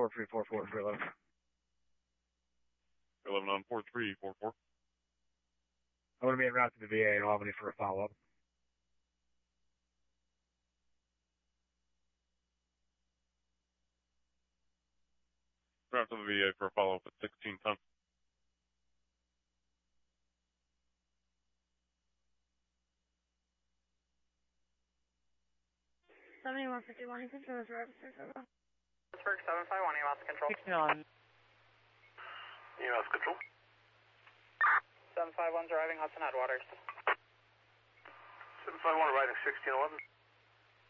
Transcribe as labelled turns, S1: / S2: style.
S1: 4344 311.
S2: 11 on 4344.
S1: I'm going to be en route to the VA in Albany for a follow-up.
S2: Route to the VA for a follow-up at 1610.
S3: $7151, Pittsburgh 751,
S4: EMS control.
S3: 69.
S4: EMS control. 751's arriving Hudson Headwaters. 751 arriving 1611.